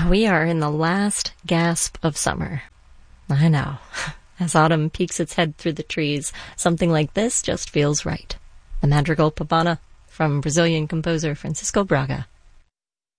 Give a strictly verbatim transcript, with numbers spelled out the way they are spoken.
We are in the last gasp of summer. I know. As autumn peeks its head through the trees, something like this just feels right. The Madrigal Pavana from Brazilian composer Francisco Braga.